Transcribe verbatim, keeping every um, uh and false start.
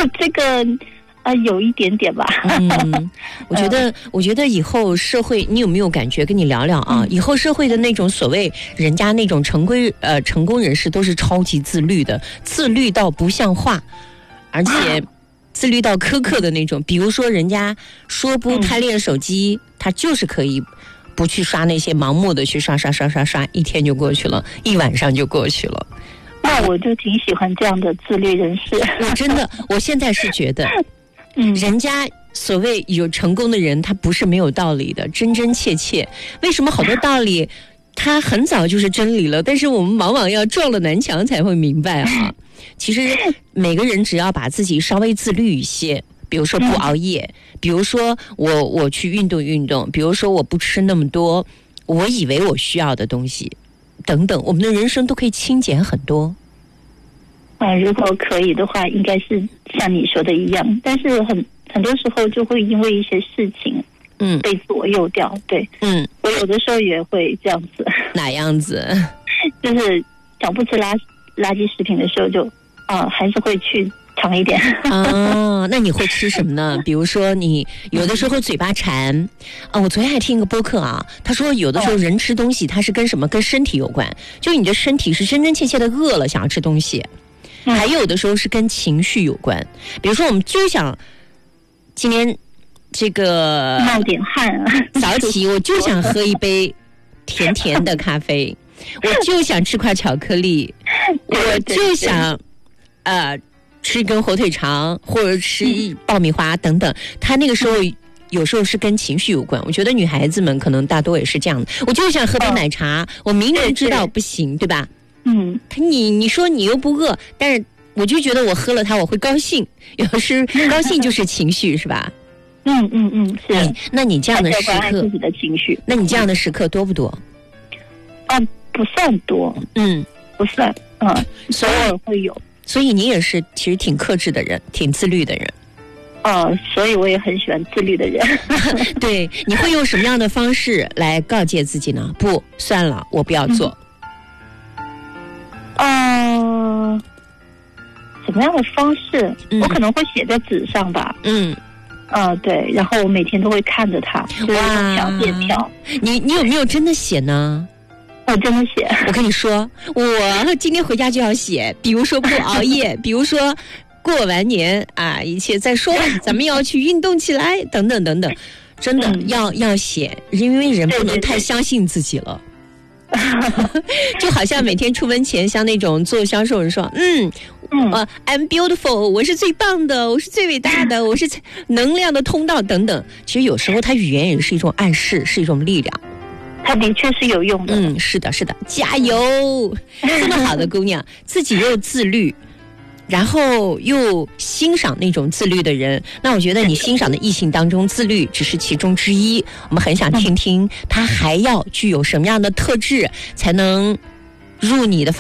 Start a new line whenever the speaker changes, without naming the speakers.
这个啊、呃，有一点点吧。
嗯，我觉得，我觉得以后社会，你有没有感觉？跟你聊聊啊，嗯、以后社会的那种所谓人家那种成规呃成功人士，都是超级自律的，自律到不像话，而且自律到苛刻的那种。比如说，人家说不贪恋手机，嗯、他就是可以不去刷那些盲目的去刷刷刷刷刷，一天就过去了，一晚上就过去了。
那我就挺喜欢这样的自律人士。
我真的，我现在是觉得。嗯，人家所谓有成功的人，他不是没有道理的，真真切切。为什么好多道理，他很早就是真理了，但是我们往往要撞了南墙才会明白啊。其实每个人只要把自己稍微自律一些，比如说不熬夜，比如说我我去运动运动，比如说我不吃那么多我以为我需要的东西，等等，我们的人生都可以轻减很多。
啊，如果可以的话，应该是像你说的一样，但是很很多时候就会因为一些事情，嗯，被左右掉。对，嗯，我有的时候也会这样子。
哪样子？
就是想不吃垃垃圾食品的时候就，啊、呃，还是会去尝一点。
哦，那你会吃什么呢？比如说你有的时候嘴巴馋啊，我昨天还听一个播客啊，他说有的时候人吃东西，它是跟什么？跟身体有关，就你的身体是真真切切的饿了，想要吃东西。还有的时候是跟情绪有关，比如说我们就想今天这个
冒点汗啊，
早起我就想喝一杯甜甜的咖啡，我就想吃块巧克力，我就想呃吃一根火腿肠或者吃爆米花等等，他那个时候有时候是跟情绪有关。我觉得女孩子们可能大多也是这样的，我就想喝杯奶茶，我明明知道不行，对吧？嗯，你你说你又不饿，但是我就觉得我喝了它我会高兴，有时高兴就是情绪，是吧？
嗯嗯嗯，是、哎。
那你这样的时刻，
自己的情绪，
那你这样的时刻多不多？
啊，不算多，嗯，不算，嗯，偶尔会有。
所以你也是其实挺克制的人，挺自律的人。
哦，所以我也很喜欢自律的人。
对，你会用什么样的方式来告诫自己呢？不，算了，我不要做。嗯
呃，什么样的方式？嗯、我可能会写在纸上吧。嗯，呃，对，然后我每天都会看着它，就是小便条。
你你有没有真的写呢？
我真的写。
我跟你说，我今天回家就要写，比如说不熬夜，比如说过完年啊，一切再说吧，咱们要去运动起来，等等等等，真的、嗯、要要写，因为人不能太相信自己了。就好像每天出门前，像那种做销售人说，嗯，嗯、呃、，I'm beautiful， 我是最棒的，我是最伟大的，我是能量的通道等等。其实有时候它语言也是一种暗示，是一种力量。
它的确是有用的。
嗯，是的，是的，加油！这么好的姑娘，自己又自律，然后又欣赏那种自律的人，那我觉得你欣赏的异性当中，自律只是其中之一。我们很想听听他还要具有什么样的特质，才能入你的